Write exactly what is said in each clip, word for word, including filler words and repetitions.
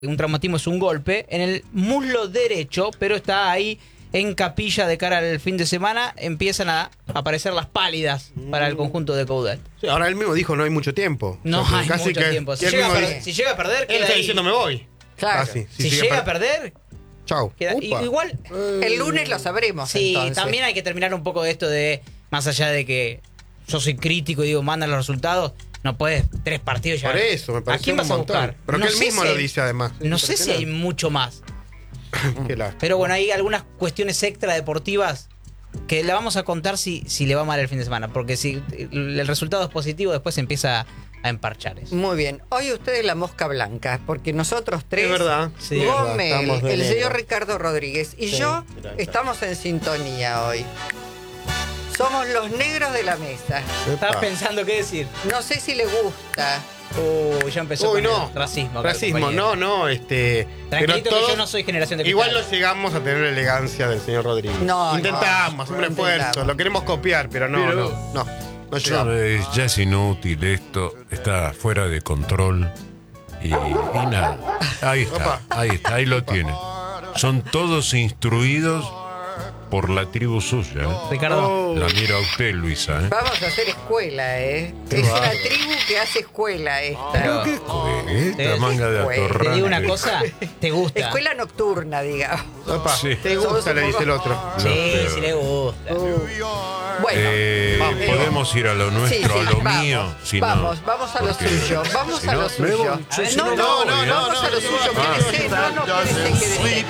un traumatismo es un golpe, en el muslo derecho, pero está ahí en capilla de cara al fin de semana, empiezan a aparecer las pálidas para el conjunto de Coudet. Sí, ahora él mismo dijo no hay mucho tiempo. No o sea, hay casi mucho que, tiempo. Si él llega, a mismo- perder, si llega a perder, él queda está ahí. diciendo me voy. Claro. Casi. Si, sigue llega a per- perder, Chau. queda, Upa. igual... El lunes lo sabremos. Sí, entonces. también hay que terminar un poco de esto de, más allá de que yo soy crítico y digo, mandan los resultados, no puedes tres partidos ya. Por eso, me ¿A parece quién un vas a montón. buscar? Pero No que él sé mismo si lo hay- dice además. No sé si hay mucho más. Qué la- Pero bueno, hay algunas cuestiones extradeportivas que le vamos a contar si, si le va mal el fin de semana. Porque si el resultado es positivo, después se empieza a emparchar eso. Muy bien. Hoy ustedes la mosca blanca, porque nosotros tres, Es verdad. Sí, es verdad, Gómez, estamos de el negro. señor Ricardo Rodríguez y Sí, yo gracias. estamos en sintonía hoy. Somos los negros de la mesa. Estaba Epa. pensando qué decir. No sé si le gusta. Uy, ya empezó Uy, con no. el racismo. acá, Racismo, compañero. no, no, este. Tranquilito pero que todos- yo no soy generación de Igual cristal. no llegamos a tener la elegancia del señor Rodríguez. No, Intentamos, no, hacer un no esfuerzo, intentamos. lo queremos copiar, pero no, Pero- no, no, no Ya, llegamos. es- ya es inútil esto, está fuera de control y, y nada. Ahí está, Opa. ahí está, ahí lo tiene. Son todos instruidos por la tribu suya. ¿eh? Ricardo, La mira usted, Luisa. ¿eh? Vamos a hacer escuela, ¿eh? Es una tribu que hace escuela esta. pero Eh, Esta manga de Te atorrante. te digo una cosa, te gusta. Escuela nocturna, digamos. Opa, Sí. te gusta, le dice el otro. Sí, Pero- sí le gusta. Bueno. Eh, Vamos. podemos ir a lo Sí, nuestro, sí, a lo vamos, mío. Si no- vamos, vamos a lo porque suyo, vamos si a no, lo me suyo. voy. A ver, Sí, no, sí, no, me no, voy, ¿eh? vamos a lo suyo, Ah. quédese, no, no, quédese, quédese.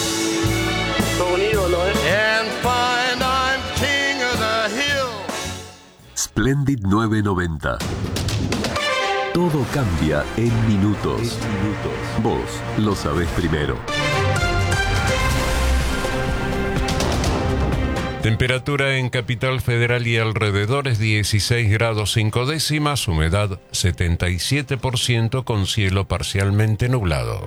Splendid nueve noventa. Todo cambia en minutos. Vos lo sabés primero. Temperatura en Capital Federal y alrededores dieciséis grados cinco décimas, humedad setenta y siete por ciento con cielo parcialmente nublado.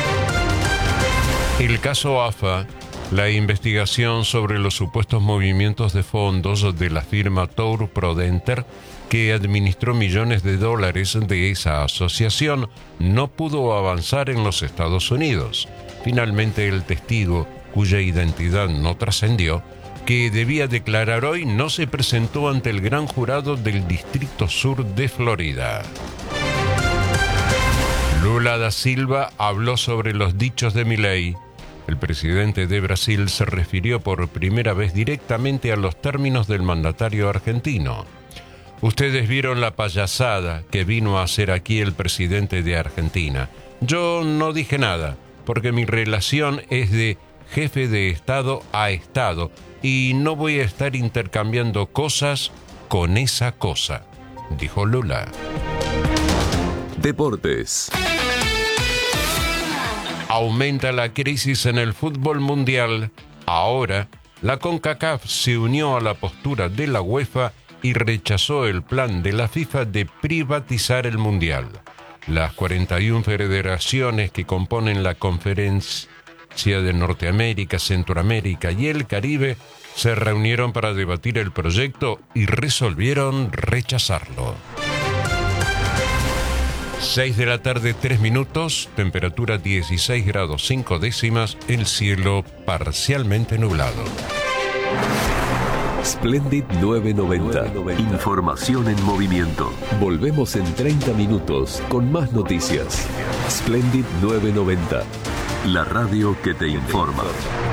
El caso A F A, la investigación sobre los supuestos movimientos de fondos de la firma Tour Prodenter que administró millones de dólares de esa asociación, no pudo avanzar en los Estados Unidos. Finalmente el testigo, cuya identidad no trascendió, que debía declarar hoy, no se presentó ante el gran jurado del Distrito Sur de Florida. Lula da Silva habló sobre los dichos de Milei. El presidente de Brasil se refirió por primera vez directamente a los términos del mandatario argentino. Ustedes vieron la payasada que vino a hacer aquí el presidente de Argentina. Yo no dije nada, porque mi relación es de jefe de Estado a Estado y no voy a estar intercambiando cosas con esa cosa, dijo Lula. Deportes. Aumenta la crisis en el fútbol mundial. Ahora, la CONCACAF se unió a la postura de la UEFA y rechazó el plan de la FIFA de privatizar el mundial. Las cuarenta y una federaciones que componen la Conferencia de Norteamérica, Centroamérica y el Caribe se reunieron para debatir el proyecto y resolvieron rechazarlo. seis de la tarde, tres minutos, temperatura dieciséis grados cinco décimas, el cielo parcialmente nublado. Splendid nueve noventa. Información en movimiento. Volvemos en treinta minutos con más noticias. Splendid nueve noventa. La radio que te informa.